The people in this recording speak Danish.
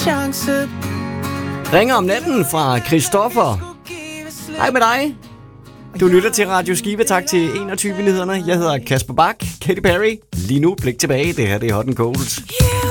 chance. Ringer om natten fra Christoffer. Hej med dig. Du lytter til Radio Skive. Tak til 21-nyhederne. Jeg hedder Kasper Bak. Katy Perry. Lige nu, blik tilbage. Det her det er Hot and Cold.